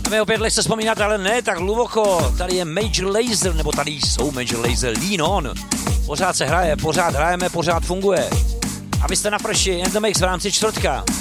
A my opět lehce vzpomínat, ale ne tak hluboko. Tady je Major Lazer, nebo tady jsou Major Lazer, Lean On. Pořád se hraje, pořád hrajeme, pořád funguje. A vy jste na Freshi, in the mix v rámci čtvrtka.